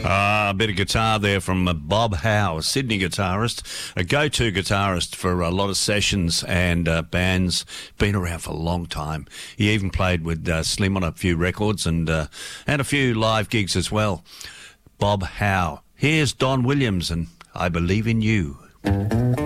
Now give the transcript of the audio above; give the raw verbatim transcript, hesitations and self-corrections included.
Uh, a bit of guitar there from uh, Bob Howe, a Sydney guitarist, a go-to guitarist for a lot of sessions and uh, bands. Been around for a long time. He even played with uh, Slim on a few records and uh, and a few live gigs as well. Bob Howe. Here's Don Williams and I Believe in You.